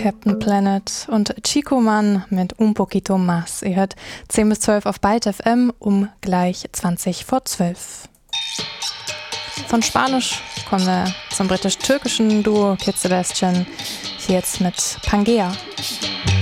Captain Planet und Chico Mann mit Un Poquito Más. Ihr hört 10 bis 12 auf Byte FM um gleich 20 vor 12. Von Spanisch kommen wir zum britisch-türkischen Duo Kid Sebastian, hier jetzt mit Pangea.